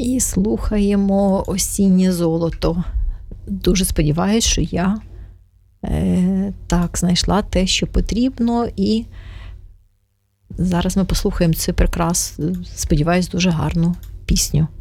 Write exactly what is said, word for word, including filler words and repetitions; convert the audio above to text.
І слухаємо «Осіннє золото». Дуже сподіваюся, що я е, так знайшла те, що потрібно. І зараз ми послухаємо цю прекрасну, сподіваюсь, дуже гарну пісню.